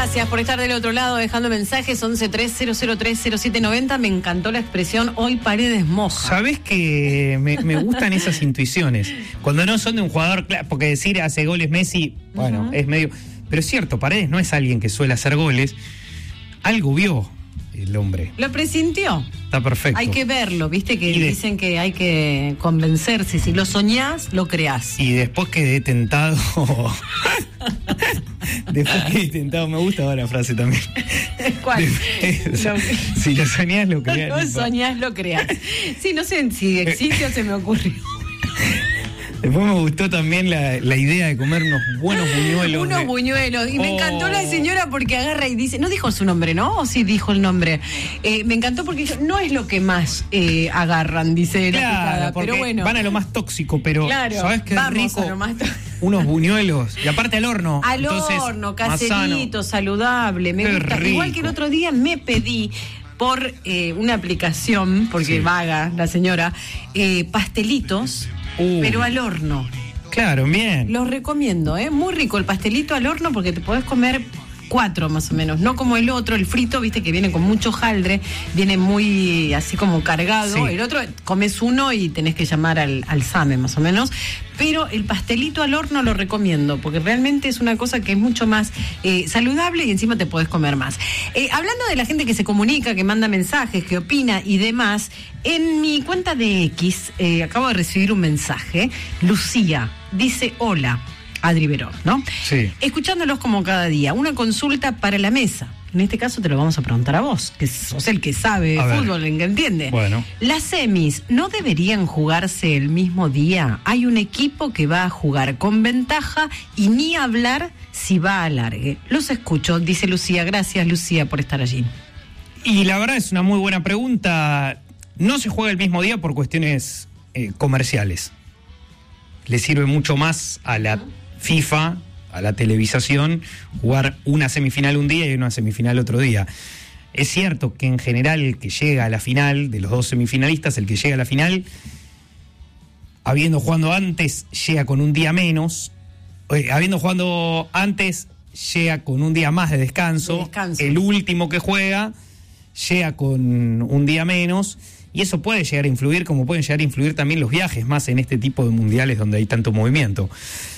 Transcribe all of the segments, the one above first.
Gracias por estar del otro lado dejando mensajes. 1130030790. Me encantó la expresión hoy Paredes moja. ¿Sabés que me gustan esas intuiciones? Cuando no son de un jugador, porque decir hace goles Messi, bueno, es medio... Pero es cierto, Paredes no es alguien que suele hacer goles. Algo vio el hombre. Lo presintió. Está perfecto. Hay que verlo, viste que dicen que hay que convencerse. Si lo soñás, lo creás. Y después quedé tentado. Me gusta ahora la frase también. ¿Cuál? Si lo soñás, lo creás. No soñás, lo creás. Sí, no sé si existe o se me ocurrió. Después me gustó también la idea de comer unos buenos buñuelos. Unos buñuelos. Y me encantó la señora porque agarra y dice, no dijo su nombre, ¿no? ¿O sí dijo el nombre? Me encantó porque dijo, no es lo que más agarran, dice la picada, pero bueno. Van a lo más tóxico, pero claro, ¿sabes qué rico? A lo más unos buñuelos. Y aparte al horno. Al horno, caserito, saludable. Me gusta. Rico. Igual que el otro día me pedí por una aplicación, porque vaga la señora, pastelitos. Pero al horno. Claro, bien. Los recomiendo, muy rico el pastelito al horno porque te podés comer 4 más o menos, no como el otro, el frito, viste que viene con mucho hojaldre, viene muy así como cargado, el otro comes uno y tenés que llamar al SAME más o menos, pero el pastelito al horno lo recomiendo porque realmente es una cosa que es mucho más saludable y encima te podés comer más. Hablando de la gente que se comunica, que manda mensajes, que opina y demás, en mi cuenta de X acabo de recibir un mensaje. Lucía dice: hola, Adri Verón, ¿no? Sí. Escuchándolos como cada día, una consulta para la mesa. En este caso te lo vamos a preguntar a vos, que sos el que sabe de fútbol, el que entiende. Bueno. ¿Las semis no deberían jugarse el mismo día? Hay un equipo que va a jugar con ventaja y ni hablar si va a alargue. Los escucho, dice Lucía. Gracias, Lucía, por estar allí. Y la verdad es una muy buena pregunta. No se juega el mismo día por cuestiones comerciales. Le sirve mucho más a la FIFA, a la televisación, jugar una semifinal un día y una semifinal otro día. Es cierto que en general el que llega a la final, de los dos semifinalistas, el que llega a la final, habiendo jugado antes, llega con un día menos. Habiendo jugado antes, llega con un día más de descanso. El último que juega llega con un día menos. Y eso puede llegar a influir, como pueden llegar a influir también los viajes, más en este tipo de mundiales donde hay tanto movimiento.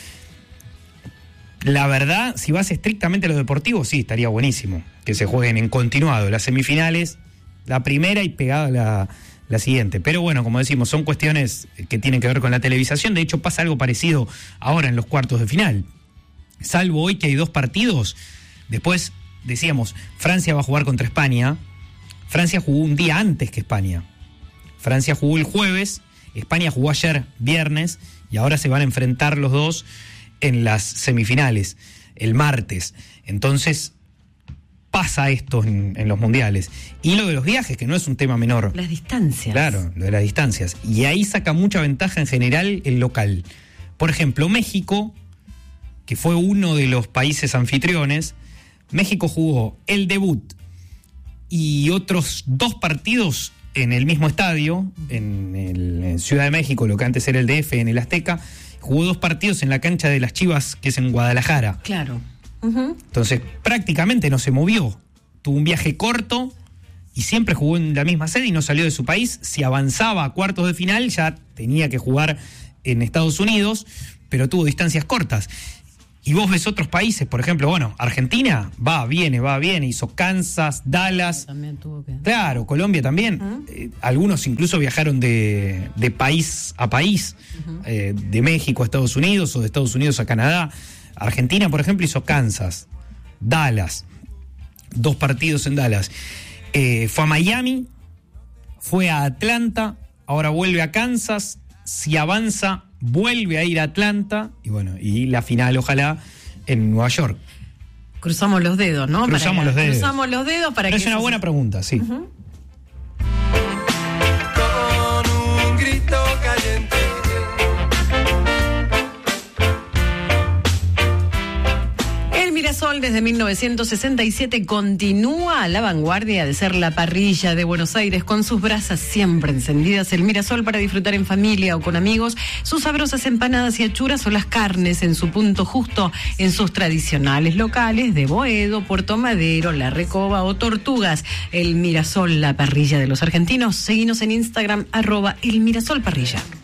La verdad, si vas estrictamente a lo deportivo, sí, estaría buenísimo que se jueguen en continuado las semifinales, la primera y pegada la siguiente. Pero bueno, como decimos, son cuestiones que tienen que ver con la televisación. De hecho, pasa algo parecido ahora en los cuartos de final. Salvo hoy que hay 2 partidos, después decíamos, Francia va a jugar contra España. Francia jugó un día antes que España. Francia jugó el jueves, España jugó ayer viernes y ahora se van a enfrentar los dos en las semifinales el martes. Entonces pasa esto en los mundiales. Y lo de los viajes, que no es un tema menor. Las distancias. Claro, lo de las distancias. Y ahí saca mucha ventaja en general el local. Por ejemplo, México, que fue uno de los países anfitriones, México jugó el debut y otros 2 partidos en el mismo estadio, en Ciudad de México, lo que antes era el DF, en el Azteca. Jugó 2 partidos en la cancha de las Chivas, que es en Guadalajara. Claro. Entonces, prácticamente no se movió. Tuvo un viaje corto y siempre jugó en la misma sede y no salió de su país. Si avanzaba a cuartos de final, ya tenía que jugar en Estados Unidos, pero tuvo distancias cortas. Y vos ves otros países, por ejemplo, Argentina viene, hizo Kansas, Dallas. También tuvo que... Claro, Colombia también. Algunos incluso viajaron de país a país, de México a Estados Unidos o de Estados Unidos a Canadá. Argentina, por ejemplo, hizo Kansas, Dallas, 2 partidos en Dallas. Fue a Miami, fue a Atlanta, ahora vuelve a Kansas, si avanza vuelve a ir a Atlanta y la final ojalá en Nueva York. Cruzamos los dedos, ¿no? Cruzamos los dedos para que... Es una buena pregunta, sí. Con un grito caliente. Mirasol desde 1967 continúa a la vanguardia de ser la parrilla de Buenos Aires con sus brasas siempre encendidas. El Mirasol para disfrutar en familia o con amigos, sus sabrosas empanadas y achuras o las carnes en su punto justo en sus tradicionales locales de Boedo, Puerto Madero, La Recoba o Tortugas. El Mirasol, la parrilla de los argentinos. Seguinos en Instagram @elmirasolparrilla.